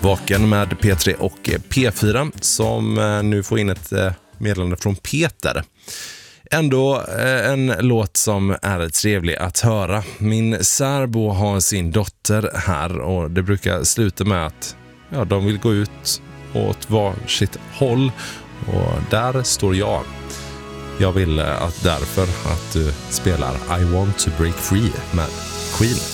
Vaken med P3 och P4 som nu får in ett meddelande från Peter. Ändå en låt som är trevlig att höra. Min särbo har sin dotter här och det brukar sluta med att de vill gå ut åt varsitt håll och där står jag. Jag vill därför att du spelar I Want to Break Free med Queen.